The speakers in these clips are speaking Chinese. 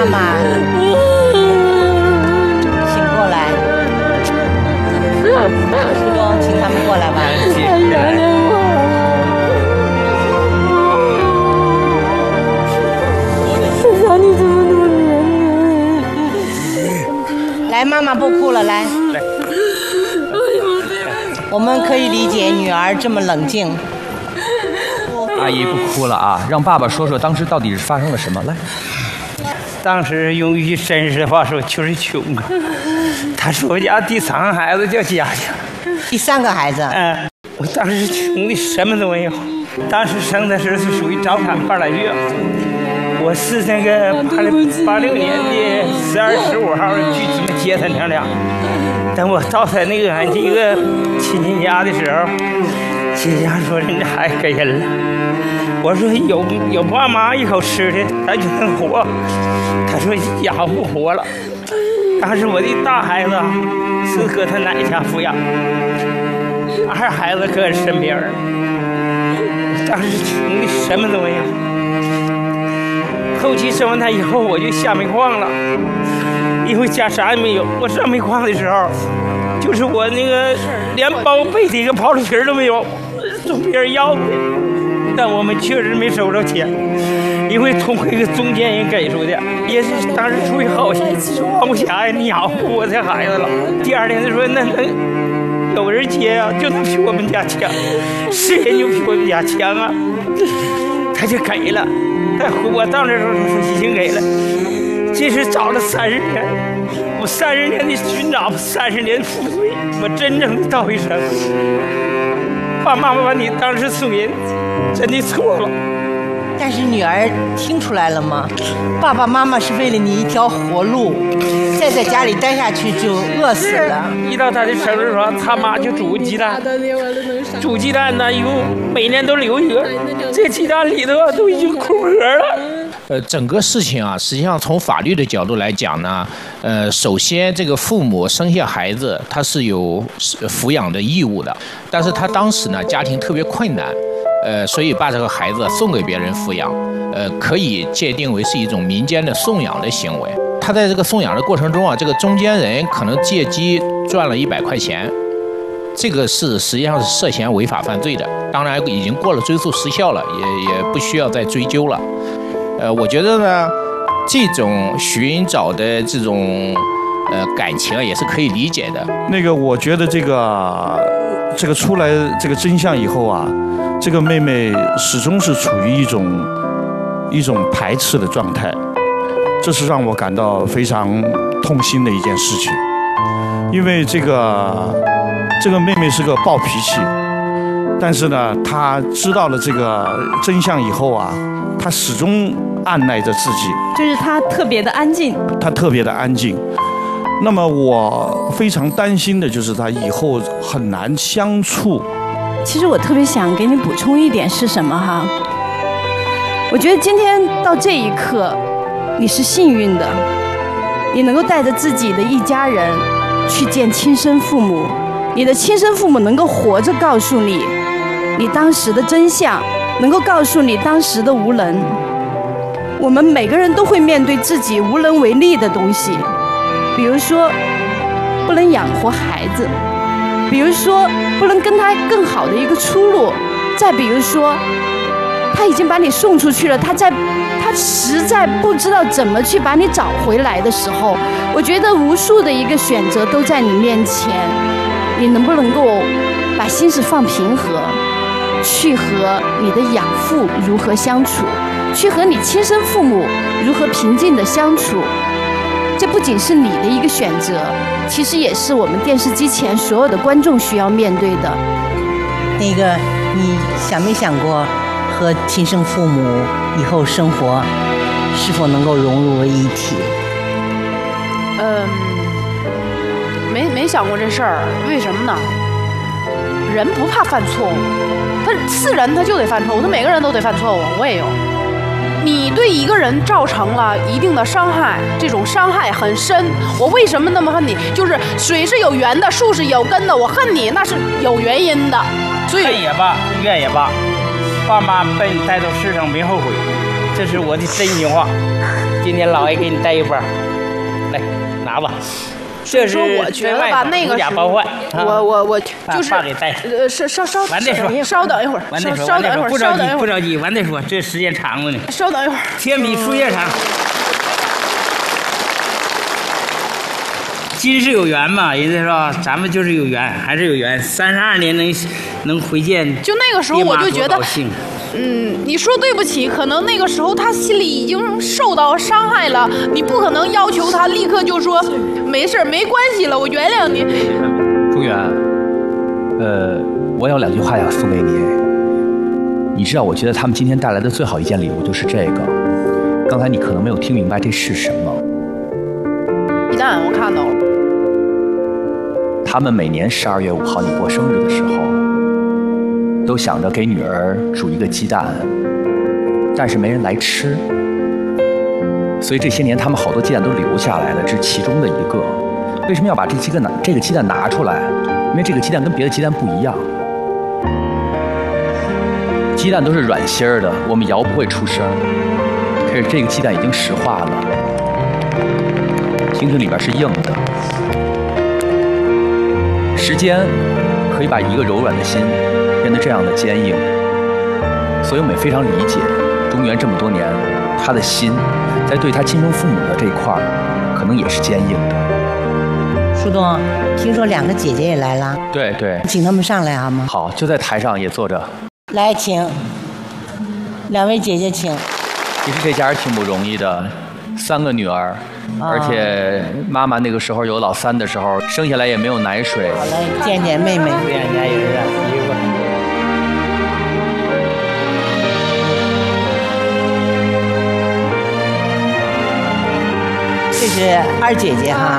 妈妈请过来。师公，请他们过来吧。 想你这么多年。 来，妈妈不哭了，来。我们可以理解女儿这么冷静。 阿姨不哭了啊，让爸爸说说当时到底是发生了什么。来， 当时用一句真实的话说，就是穷啊。他说我家第3个孩子叫佳佳， 第3个孩子。 我当时穷的什么都没有。当时生的时候是属于早产半拉月，我是那个86年的12月15号去他们接他娘俩。等我到他那个俺这个亲戚家的时候，亲戚家说人家孩子给人了。我说有爸妈一口吃的，咱就能活。他说家伙不活了。当时我的大孩子是搁他奶家抚养，2孩子搁身边。当时穷的什么都没有。后期生完他以后，我就下煤矿了，因为家啥也没有。我上煤矿的时候，就是我那个连包被的一个刨子皮都没有，从别人要的。但我们确实没收着钱，因为通过一个中间人给出的，也是当时出于好心，王不霞呀，你养活我这孩子了。第2天就说那能有人接啊，就能比我们家强，10人就比我们家强啊，他就给了。但我到那时候已经给了，这是找了30年，我30年的寻找，30年负罪，我真正的道一声，爸妈把你当时送人，真的错了。 但是女儿听出来了吗？爸爸妈妈是为了你一条活路，再在家里待下去就饿死了。 一到他的生日时候，他妈就煮鸡蛋，煮鸡蛋呢，又每年都留一个，这鸡蛋里头都已经空壳了。 整个事情啊，实际上从法律的角度来讲呢，首先这个父母生下孩子，他是有抚养的义务的，但是他当时呢家庭特别困难，所以把这个孩子送给别人抚养，可以界定为是一种民间的送养的行为。他在这个送养的过程中啊，这个中间人可能借机赚了100块钱，这个是实际上是涉嫌违法犯罪的。当然已经过了追诉时效了，也不需要再追究了。我觉得呢，这种寻找的这种感情啊，也是可以理解的。 那个，我觉得这个出来这个真相以后啊，这个妹妹始终是处于一种排斥的状态，这是让我感到非常痛心的一件事情。因为这个妹妹是个暴脾气，但是呢，她知道了这个真相以后啊，她始终按捺着自己， 就是她特别的安静。 她特别的安静。那么我非常担心的就是她以后很难相处。 其实我特别想给你补充一点是什么哈？我觉得今天到这一刻，你是幸运的，你能够带着自己的一家人去见亲生父母，你的亲生父母能够活着告诉你你当时的真相，能够告诉你当时的无能。我们每个人都会面对自己无能为力的东西，比如说不能养活孩子，比如说不能跟他更好的一个出路，再比如说他已经把你送出去了，他实在不知道怎么去把你找回来的时候，我觉得无数的一个选择都在你面前，你能不能够把心思放平和，去和你的养父如何相处，去和你亲生父母如何平静的相处。这不仅是你的一个选择，其实也是我们电视机前所有的观众需要面对的。 那个，你想没想过和亲生父母以后生活是否能够融入为一体？ 没想过这事儿。为什么呢？人不怕犯错误，他是人他就得犯错误，他每个人都得犯错误，我也有。你对一个人造成了一定的伤害，这种伤害很深。我为什么那么恨你？就是水是有源的，树是有根的。我恨你那是有原因的。所以恨也罢，怨也罢，爸妈被你带到世上没后悔， 这是我的真心话。今天老爷给你带一包，来拿吧。这是我觉得吧，那个假包换。 我就是爸给带。 稍晚再说， 稍等一会儿，稍等一会儿， 不着急不着急，晚再说，这时间长了呢。 稍等一会儿， 天比树叶长。今世有缘嘛，人家说咱们就是有缘，还是有缘。32年能回见， 就那个时候我就觉得，你说对不起，可能那个时候他心里已经受到伤害了，你不可能要求他立刻就说没事没关系了，我原谅你。 中原，我有2句话要送给你。你知道，我觉得他们今天带来的最好一件礼物就是这个。刚才你可能没有听明白这是什么。 鸡蛋，我看到了。 他们每年12月5号你过生日的时候，都想着给女儿煮一个鸡蛋，但是没人来吃，所以这些年他们好多鸡蛋都留下来了，这是其中的一个。为什么要把这个鸡蛋拿出来？因为这个鸡蛋跟别的鸡蛋不一样，鸡蛋都是软心儿的，我们摇不会出声，可是这个鸡蛋已经石化了，听听里边是硬的。时间可以把一个柔软的心变得这样的坚硬，所以我们也非常理解中原这么多年，他的心在对他亲生父母的这一块可能也是坚硬的。 树洞，听说2个姐姐也来了， 对， 请他们上来好吗？ 好，就在台上也坐着。 来，请2位姐姐请。 其实这家人挺不容易的，3个女儿。而且妈妈那个时候有老3的时候，生下来也没有奶水。 好的，见见妹妹。 家有人这是2姐姐哈。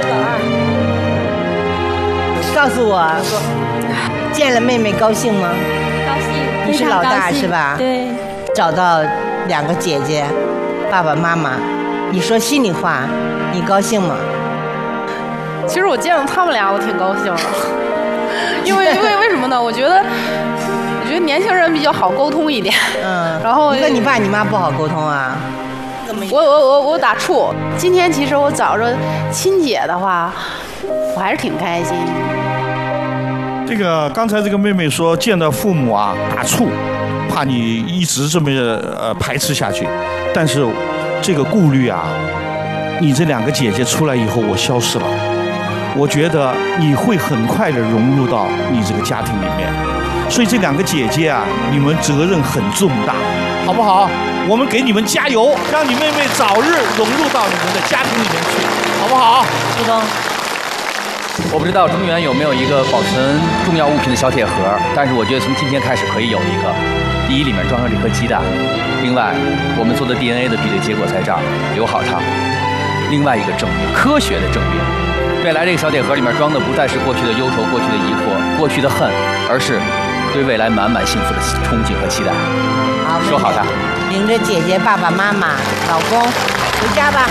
告诉我，见了妹妹高兴吗？ 高兴。 你是老大是吧？ 对。 找到2个姐姐，爸爸妈妈。你说心里话，你高兴吗？ 其实我见到他们俩，我挺高兴的，因为为什么呢？我觉得年轻人比较好沟通一点。然后你跟你爸你妈不好沟通啊？ 我打怵。今天其实我找着亲姐的话，我还是挺开心。 这个刚才这个妹妹说见到父母啊打怵，怕你一直这么排斥下去，但是。这个顾虑啊，你这2个姐姐出来以后，我消失了。我觉得你会很快的融入到你这个家庭里面，所以这2个姐姐啊，你们责任很重大，好不好？我们给你们加油，让你妹妹早日融入到你们的家庭里面去，好不好？ 树东， 我不知道中原有没有一个保存重要物品的小铁盒，但是我觉得从今天开始可以有一个。第一，里面装上这颗鸡蛋；另外，我们做的 DNA 的比对结果在这儿，留好它。另外一个证明，科学的证明，未来这个小铁盒里面装的不再是过去的忧愁、过去的疑惑、过去的恨，而是对未来满满幸福的憧憬和期待。 好， 说好它。 领着姐姐、爸爸妈妈、老公回家吧，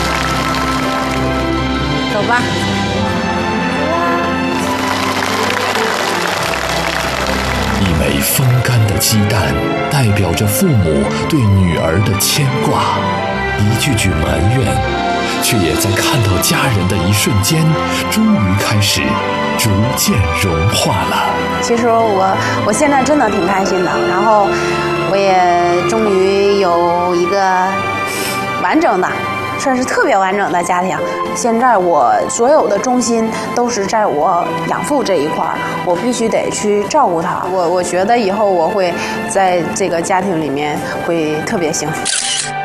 走吧。 一枚风干的鸡蛋，代表着父母对女儿的牵挂；一句句埋怨，却也在看到家人的一瞬间，终于开始逐渐融化了。 其实我现在真的挺开心的，然后我也终于有一个完整的。算是特别完整的家庭。现在我所有的重心都是在我养父这一块儿，我必须得去照顾他。我觉得以后我会在这个家庭里面会特别幸福。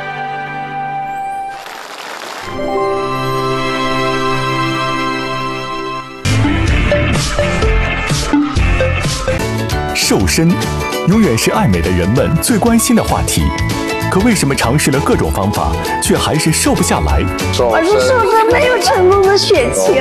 瘦身永远是爱美的人们最关心的话题。可为什么尝试了各种方法，却还是瘦不下来？ 我是瘦身没有成功的血清。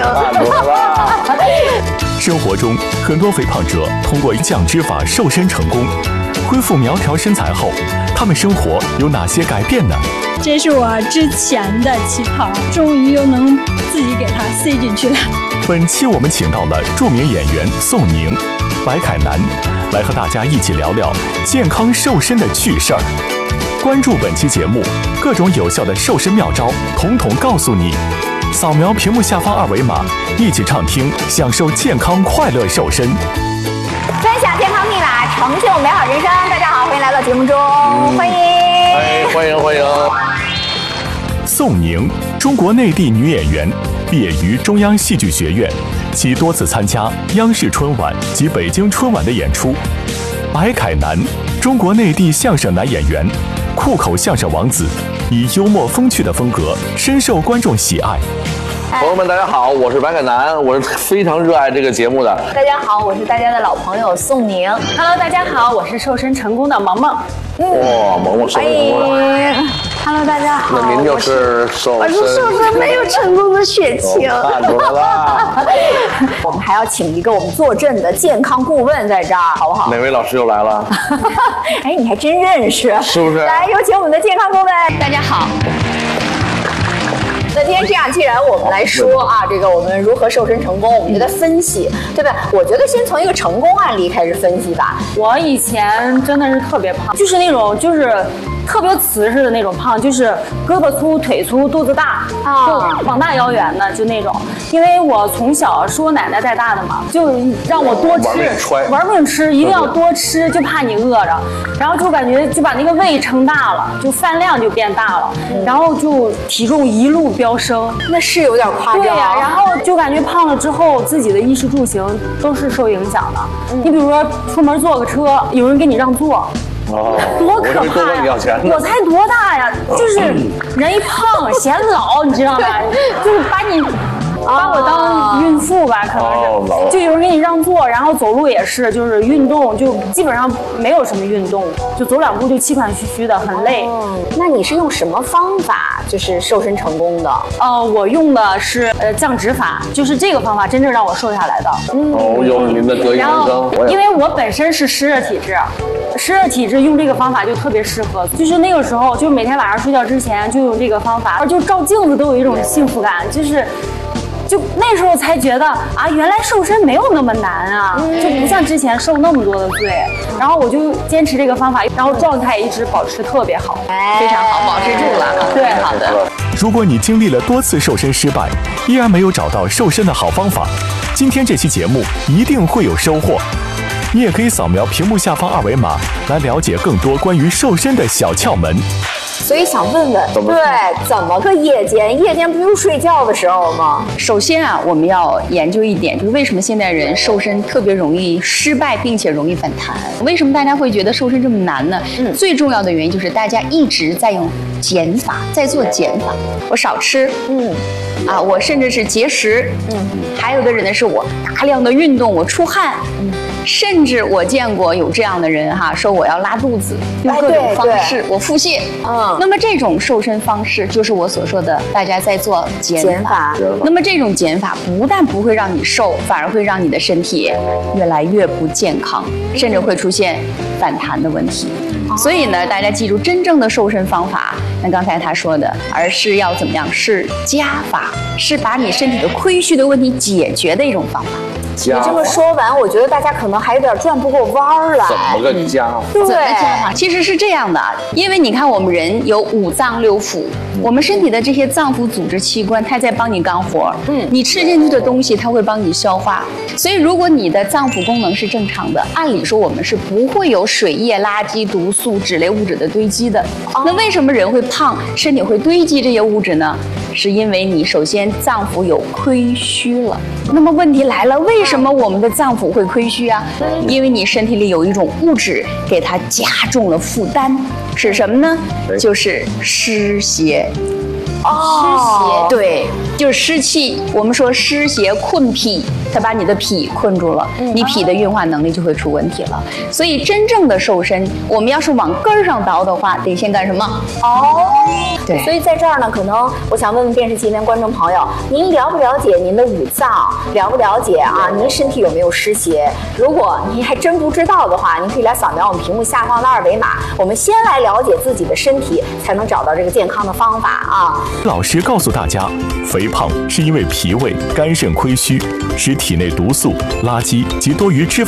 生活中，很多肥胖者通过降脂法瘦身成功，恢复苗条身材后，他们生活有哪些改变呢？ 这是我之前的旗袍，终于又能自己给它塞进去了。 本期我们请到了著名演员宋宁、白凯南，来和大家一起聊聊健康瘦身的趣事儿。 关注本期节目，各种有效的瘦身妙招，统统告诉你。扫描屏幕下方二维码，一起畅听，享受健康快乐瘦身。 分享健康密码，成就美好人生。大家好，欢迎来到节目中，欢迎。 欢迎。 宋宁，中国内地女演员，毕业于中央戏剧学院，其多次参加央视春晚及北京春晚的演出。白凯南，中国内地相声男演员，酷口相声王子，以幽默风趣的风格深受观众喜爱。 朋友们，大家好，我是白凯南，我是非常热爱这个节目的。 大家好，我是大家的老朋友宋宁。 Hello， 大家好，我是瘦身成功的萌萌。 哇，萌萌瘦身成功了。 Hello， 大家好。 那您就是瘦身。 我是瘦身没有成功的血清。 看出来了。 我们还要请一个我们坐镇的健康顾问在这儿，好不好？ 哪位老师又来了？ 哎，你还真认识， 是不是？ 来，有请我们的健康顾问。 大家好。 那今天这样，既然我们来说啊，这个我们如何瘦身成功，我们就在分析，对吧？我觉得先从一个成功案例开始分析吧。 我以前真的是特别胖，就是那种特别瓷实的那种胖，就是胳膊粗、腿粗、肚子大，就膀大腰圆的，就那种。因为我从小是我奶奶带大的嘛，就让我多吃，玩命吃，一定要多吃，就怕你饿着。然后就感觉就把那个胃撑大了，就饭量就变大了，然后就体重一路飙升。 那是有点夸张。 对呀，然后就感觉胖了之后，自己的衣食住行都是受影响的。你比如说出门坐个车，有人给你让座。多可怕呀！我才多大呀？就是人一胖显老，你知道吗？就是把我当孕妇吧，可能是，就有人给你让座，然后走路也是，就是运动就基本上没有什么运动，就走两步就气喘吁吁的，很累。 那你是用什么方法就是瘦身成功的？ 我用的是降脂法，就是这个方法真正让我瘦下来的。 又是您的得意人生。 因为我本身是湿热体质。湿热体质用这个方法就特别适合，就是那个时候，就每天晚上睡觉之前就用这个方法，就照镜子都有一种幸福感，就那时候才觉得啊，原来瘦身没有那么难啊，就不像之前受那么多的罪。然后我就坚持这个方法，然后状态一直保持特别好， 非常好，保持住了。 对， 好的。 如果你经历了多次瘦身失败，依然没有找到瘦身的好方法，今天这期节目一定会有收获。你也可以扫描屏幕下方二维码来了解更多关于瘦身的小窍门。 所以想问问，对，怎么个夜间不用睡觉的时候吗？ 首先啊，我们要研究一点，就是为什么现代人瘦身特别容易失败，并且容易反弹？为什么大家会觉得瘦身这么难呢？最重要的原因就是大家一直在用减法，在做减法。我少吃，我甚至是节食，还有的人呢是我大量的运动，我出汗，甚至我见过有这样的人说我要拉肚子，用各种方式我腹泻。那么这种瘦身方式就是我所说的大家在做减法。那么这种减法不但不会让你瘦，反而会让你的身体越来越不健康，甚至会出现反弹的问题。所以呢，大家记住，真正的瘦身方法，像刚才他说的，而是要怎么样？是加法，是把你身体的亏虚的问题解决的一种方法。 你这么说完，我觉得大家可能还有点转不过弯儿来。 怎么个加法？ 对， 怎么加法？其实是这样的，因为你看，我们人有五脏六腑，我们身体的这些脏腑组织器官，它在帮你干活。你吃进去的东西，它会帮你消化。所以，如果你的脏腑功能是正常的，按理说我们是不会有水液、垃圾、毒素、脂类物质的堆积的。那为什么人会胖，身体会堆积这些物质呢？是因为你首先脏腑有亏虚了。那么问题来了，为什么我们的脏腑会亏虚啊？因为你身体里有一种物质给它加重了负担，是什么呢？就是湿邪。湿邪，对，就是湿气。我们说湿邪困脾，它把你的脾困住了，你脾的运化能力就会出问题了。所以真正的瘦身，我们要是往根儿上倒的话，得先干什么？对。 所以在这儿呢，可能我想问问电视机前观众朋友，您了不了解您的五脏？了不了解啊？您身体有没有湿邪？如果您还真不知道的话，您可以来扫描我们屏幕下方的二维码。我们先来了解自己的身体，才能找到这个健康的方法啊。 老师告诉大家，肥胖是因为脾胃、肝肾亏虚，使体内毒素、垃圾及多余脂肪